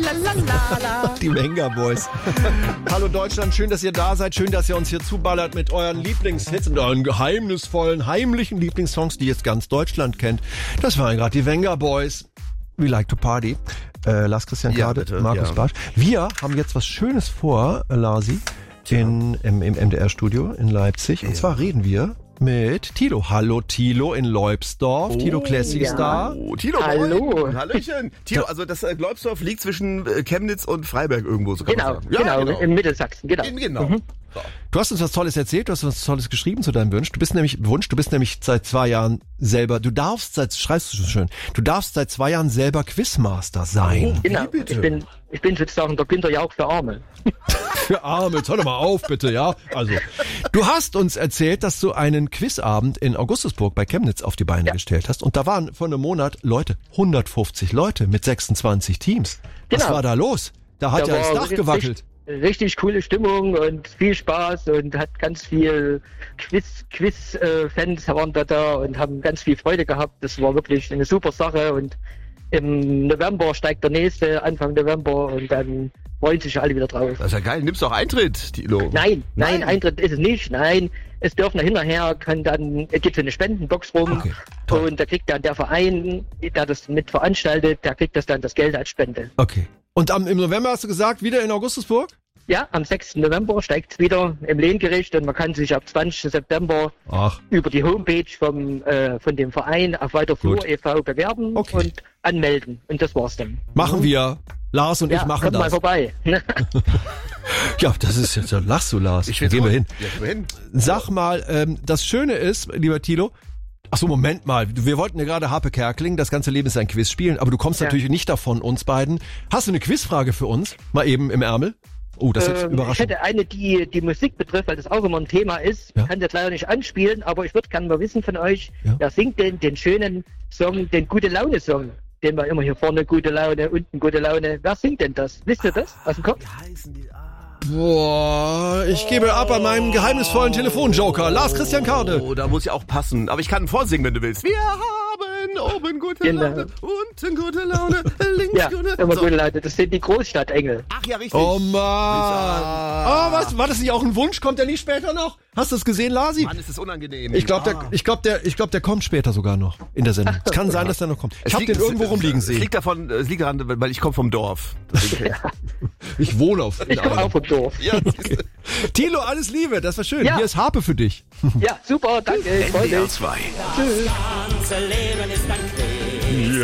Lalalala. Die Venga Boys. Hallo Deutschland, schön, dass ihr da seid. Schön, dass ihr uns hier zuballert mit euren Lieblingshits und euren geheimnisvollen, heimlichen Lieblingssongs, die jetzt ganz Deutschland kennt. Das waren gerade die Venga Boys. We like to party. Lars Christian Kade, Markus Bartsch. Wir haben jetzt was Schönes vor, Larsi, im MDR-Studio in Leipzig. Und zwar reden wir mit Thilo. Hallo Thilo in Leubsdorf. Thilo Classic ist da. Oh, Thilo, hallo. Hallöchen. Thilo, also das Leubsdorf liegt zwischen Chemnitz und Freiberg irgendwo. So kann man sagen. Genau, in Mittelsachsen, genau. Genau. So. Du hast uns was Tolles erzählt, du hast uns was Tolles geschrieben zu deinem Wunsch. Du bist nämlich seit 2 Jahren selber, schreibst du so schön, du darfst seit 2 Jahren selber Quizmaster sein. Oh, genau, ich bin sozusagen der Günther Jauch für Arme. Für Arme, jetzt hör doch mal auf, bitte, ja? Also, du hast uns erzählt, dass du einen Quizabend in Augustusburg bei Chemnitz auf die Beine gestellt hast. Und da waren vor einem Monat 150 Leute mit 26 Teams. Was war da los? Da hat ja das Dach gewackelt. Richtig coole Stimmung und viel Spaß und hat ganz viel Quiz-Fans waren da und haben ganz viel Freude gehabt. Das war wirklich eine super Sache und im November steigt der nächste, Anfang November und dann freuen sich alle wieder drauf. Das ist ja geil. Nimmst du auch Eintritt, Thilo? Nein, Eintritt ist es nicht. Nein, es dürfen hinterher, es gibt so eine Spendenbox rum und da kriegt dann der Verein, der das mit veranstaltet, der kriegt das Geld als Spende. Okay. Und im November hast du gesagt, wieder in Augustusburg? Ja, am 6. November steigt es wieder im Lehngericht und man kann sich ab 20. September über die Homepage von dem Verein auf Weiterflur e.V. bewerben und anmelden. Und das war's dann. Machen wir. Lars und ich machen kommt das. Mal vorbei. Ja, das ist jetzt, lachst du, Lars. Gehen wir hin. Ja, hin. Sag mal, das Schöne ist, lieber Thilo, achso, Moment mal, wir wollten ja gerade Harpe Kerkeling, das ganze Leben ist ein Quiz spielen, aber du kommst natürlich nicht davon, uns beiden. Hast du eine Quizfrage für uns? Mal eben im Ärmel? Oh, das ist überraschend. Ich hätte eine, die Musik betrifft, weil das auch immer ein Thema ist. Ich kann das leider nicht anspielen, aber ich würde gerne mal wissen von euch, wer singt denn den schönen Song, den Gute-Laune-Song? Den wir immer hier vorne gute Laune, unten gute Laune. Wer singt denn das? Wisst ihr das aus dem Kopf? Wie heißen die? Boah, ich gebe ab an meinem geheimnisvollen Telefonjoker. Lars Christian Kade. Oh, da muss ich auch passen. Aber ich kann vorsingen, wenn du willst. Wir haben oben gute Laune, unten gute Laune, links gute Laune. Immer gute Laune. Das sind die Großstadtengel. Ach ja, richtig. Oh Mann. Oh, was? War das nicht auch ein Wunsch? Kommt der nicht später noch? Hast du es gesehen, Lasi? Mann, ist das unangenehm. Ich glaube, der kommt später sogar noch in der Sendung. Es kann sein, dass der noch kommt. Ich habe den irgendwo rumliegen sehen. Es liegt daran, weil ich komme vom Dorf. Ich wohne Ich komme auch vom Dorf. Ja, Thilo, alles Liebe, das war schön. Hier ist Harpe für dich. Ja, super, danke. NDR 2. Tschüss. Das ganze Leben ist ein Krieg.